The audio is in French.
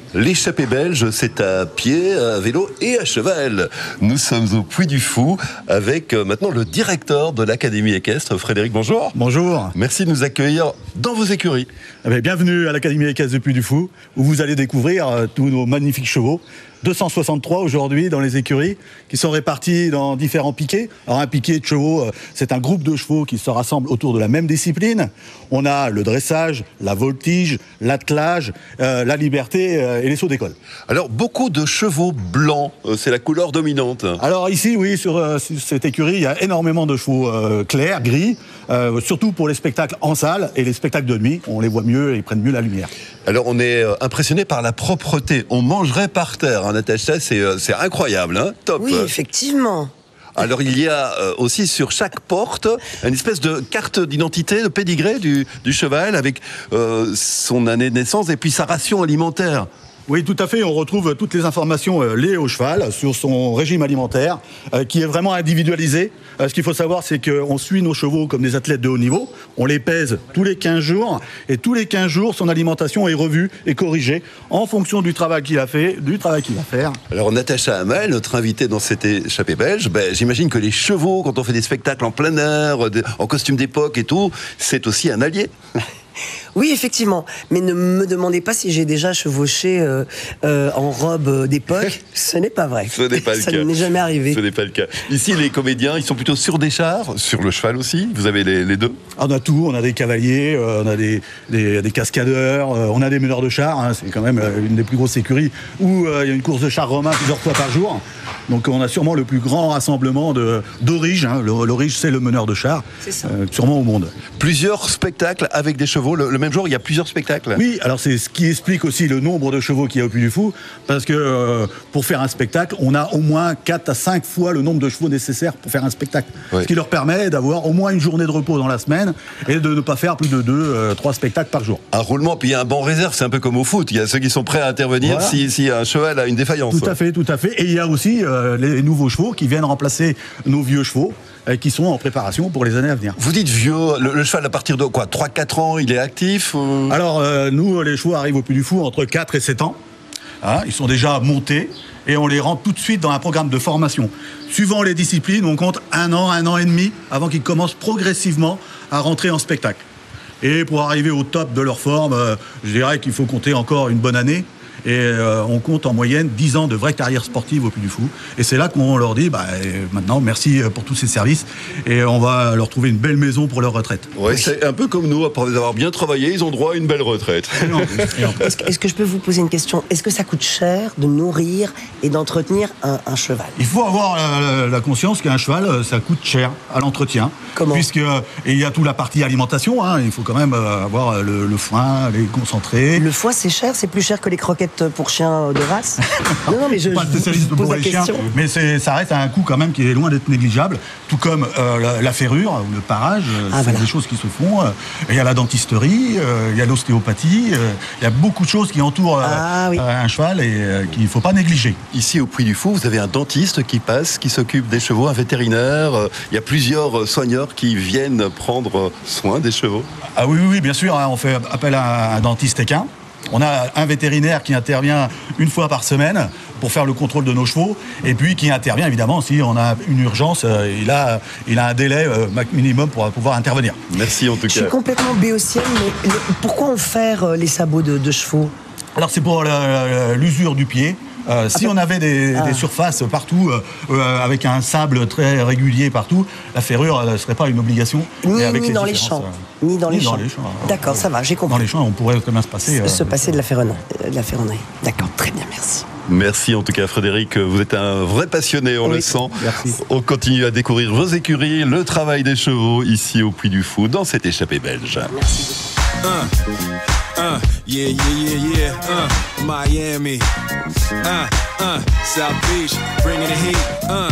L'échappée belge, c'est à pied, à vélo et à cheval. Nous sommes au Puy du Fou avec maintenant le directeur de l'Académie équestre. Frédéric, bonjour. Bonjour. Merci de nous accueillir dans vos écuries. Bienvenue à l'Académie équestre du Puy du Fou, où vous allez découvrir tous nos magnifiques chevaux. 263 aujourd'hui dans les écuries, qui sont répartis dans différents piquets. Alors un piquet de chevaux, c'est un groupe de chevaux qui se rassemblent autour de la même discipline. On a le dressage, la voltige, l'attelage, la liberté et les sauts d'école. Alors beaucoup de chevaux blancs, c'est la couleur dominante. Alors ici, oui, sur cette écurie, il y a énormément de chevaux clairs, gris, surtout pour les spectacles en salle et les spectacles de nuit. On les voit mieux et ils prennent mieux la lumière. Alors on est impressionné par la propreté. On mangerait par terre, hein, Natacha, c'est incroyable, hein, top. Oui, effectivement. Alors il y a aussi sur chaque porte une espèce de carte d'identité, de pédigré du cheval avec son année de naissance et puis sa ration alimentaire. Oui, tout à fait. On retrouve toutes les informations liées au cheval sur son régime alimentaire qui est vraiment individualisé. Ce qu'il faut savoir, c'est qu'on suit nos chevaux comme des athlètes de haut niveau. On les pèse tous les 15 jours et tous les 15 jours, son alimentation est revue et corrigée en fonction du travail qu'il a fait, du travail qu'il va faire. Alors Natacha Hamel, notre invitée dans cette échappée belge, j'imagine que les chevaux, quand on fait des spectacles en plein air, en costume d'époque et tout, c'est aussi un allié. Oui, effectivement. Mais ne me demandez pas si j'ai déjà chevauché en robe d'époque. Ce n'est pas vrai. Ce n'est pas le cas. Ça ne m'est jamais arrivé. Ce n'est pas le cas. Ici, les comédiens, ils sont plutôt sur des chars, sur le cheval aussi. Vous avez les deux. On a tout. On a des cavaliers, on a des cascadeurs, on a des meneurs de chars. Hein. C'est quand même une des plus grosses écuries où il y a une course de chars romains plusieurs fois par jour. Donc on a sûrement le plus grand rassemblement d'Aurige. Hein. L'Aurige, c'est le meneur de chars, sûrement au monde. Plusieurs spectacles avec des chevaux. Le même jour, il y a plusieurs spectacles. Oui, alors c'est ce qui explique aussi le nombre de chevaux qu'il y a au Puy du Fou, parce que pour faire un spectacle, on a au moins 4 à 5 fois le nombre de chevaux nécessaires pour faire un spectacle. Oui. Ce qui leur permet d'avoir au moins une journée de repos dans la semaine et de ne pas faire plus de 2-3 spectacles par jour. Un roulement, puis il y a un banc réserve, c'est un peu comme au foot. Il y a ceux qui sont prêts à intervenir si un cheval a une défaillance. Tout à fait, tout à fait. Et il y a aussi les nouveaux chevaux qui viennent remplacer nos vieux chevaux, qui sont en préparation pour les années à venir. Vous dites vieux, le cheval à partir de quoi, 3-4 ans, il est actif Alors, nous, les chevaux arrivent au Puy du Fou entre 4 et 7 ans. Hein, ils sont déjà montés et on les rentre tout de suite dans un programme de formation. Suivant les disciplines, on compte 1 an et demi avant qu'ils commencent progressivement à rentrer en spectacle. Et pour arriver au top de leur forme, je dirais qu'il faut compter encore une bonne année. Et on compte en moyenne 10 ans de vraie carrière sportive au Puy du Fou. Et c'est là qu'on leur dit, maintenant, merci pour tous ces services. Et on va leur trouver une belle maison pour leur retraite. Ouais, c'est un peu comme nous, après avoir bien travaillé, ils ont droit à une belle retraite. Est-ce que je peux vous poser une question? Est-ce que ça coûte cher de nourrir et d'entretenir un cheval? Il faut avoir la conscience qu'un cheval, ça coûte cher à l'entretien. Comment? Et il y a toute la partie alimentation, hein, il faut quand même avoir le foin, les concentrés. Le foin, c'est cher? C'est plus cher que les croquettes pour chiens de race? Non, mais je pas spécialiste pose pour la les chiens, question. mais ça reste à un coût quand même qui est loin d'être négligeable, tout comme la ferrure ou le parage, c'est des choses qui se font. Il y a la dentisterie, il y a l'ostéopathie, il y a beaucoup de choses qui entourent un cheval et qu'il ne faut pas négliger. Ici au Puy du Fou, vous avez un dentiste qui passe, qui s'occupe des chevaux, un vétérinaire. Il y a plusieurs soigneurs qui viennent prendre soin des chevaux. Ah oui, bien sûr, hein, on fait appel à un dentiste équin. On a un vétérinaire qui intervient une fois par semaine pour faire le contrôle de nos chevaux et puis qui intervient évidemment si on a une urgence, il a un délai minimum pour pouvoir intervenir. Merci en tout cas. Je suis complètement béotienne, mais pourquoi on ferre les sabots de chevaux? Alors c'est pour l'usure du pied. Si on avait des surfaces partout, avec un sable très régulier partout, la ferrure ne serait pas une obligation. Ni dans les champs. Ni dans les champs. D'accord, ça va, j'ai compris. Dans les champs, on pourrait très bien se passer. passer de la ferronnerie. D'accord, très bien, merci. Merci en tout cas Frédéric, vous êtes un vrai passionné, on le sent. Merci. On continue à découvrir vos écuries, le travail des chevaux ici au Puy du Fou, dans cette échappée belge. Merci beaucoup. Miami, South Beach, bringing the heat,